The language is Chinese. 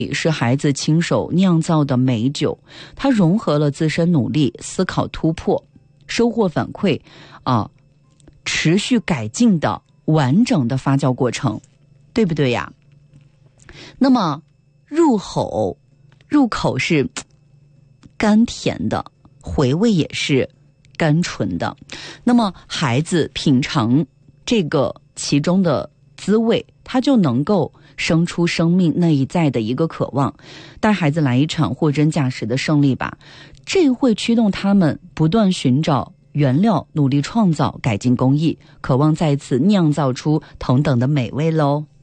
是孩子亲手酿造的美酒，它融合了自身努力、思考突破、收获反馈持续改进的完整的发酵过程，对不对呀？那么入口是甘甜的，回味也是甘醇的。那么孩子品尝这个其中的滋味，他就能够生出生命内在的一个渴望，带孩子来一场货真价实的胜利吧。这会驱动他们不断寻找原料，努力创造，改进工艺，渴望再次酿造出同等的美味喽。